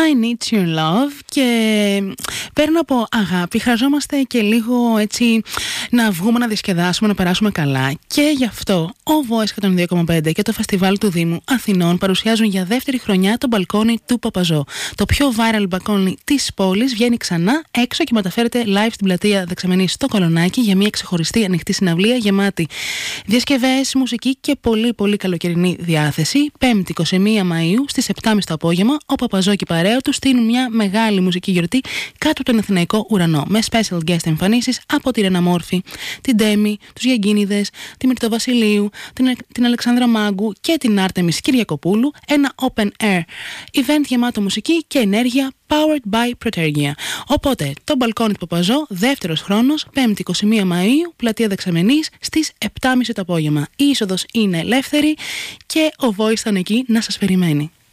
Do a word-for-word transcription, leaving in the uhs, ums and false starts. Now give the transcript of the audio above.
I Need Your Love. Και παίρνω από αγάπη, χρειαζόμαστε και λίγο έτσι να βγούμε, να διασκεδάσουμε, να περάσουμε καλά. Και γι' αυτό ο Voice εκατόν δύο κόμμα πέντε και το Φεστιβάλ του Δήμου Αθηνών παρουσιάζουν για δεύτερη χρονιά το μπαλκόνι του Παπαζό. Το πιο viral μπαλκόνι της πόλης βγαίνει ξανά έξω και μεταφέρεται live στην πλατεία Δεξαμενής στο Κολονάκι για μια ξεχωριστή ανοιχτή συναυλία γεμάτη διασκευές, μουσική και πολύ πολύ καλοκαιρινή διάθεση. Πέμπτη εικοστή πρώτη Μαΐου στις επτά και μισή το απόγευμα, ο Παπαζό και η παρέα του στείλουν μια μεγάλη μουσική γιορτή κάτω από τον Αθηναϊκό ουρανό, με special guest εμφανίσεις από τη Ρένα Μόρφη, την Ντέμι, τους Γιαγκίνιδες, τη Μυρτώ Βασιλείου, την, την Αλεξάνδρα Μάγκου και την Άρτεμις Κυριακοπούλου. Ένα open air event γεμάτο μουσική και ενέργεια, powered by Protergia. Οπότε, το μπαλκόνι του Παπαζό, δεύτερος χρόνος, πέμπτη εικοστή πρώτη Μαΐου, πλατεία Δεξαμενής, στις επτά και μισή το απόγευμα. Η είσοδος είναι ελεύθερη και ο Voice θα είναι εκεί να σας περιμένει.